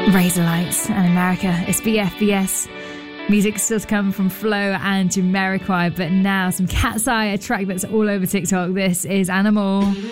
Razorlights and America. It's BFBS. Music still to come from Flo and Jamiroquai, but now some Cat's Eye, a track that's all over TikTok. This is Animal.